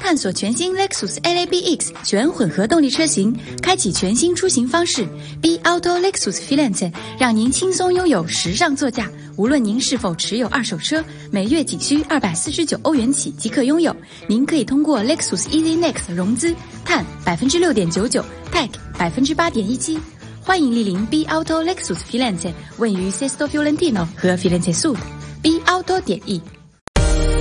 探索全新 Lexus LABX 全混合动力车型，开启全新出行方式。B Auto Lexus Filante 让您轻松拥有时尚座驾。无论您是否持有二手车，每月仅需249欧元起即可拥有。您可以通过 Lexus Easy Next 融资，碳 6.99%， Tech 8.17%。欢迎莅临 B Auto Lexus Filante， 位于 Sesto Fiorentino 和 Firenze Sud。B Auto.e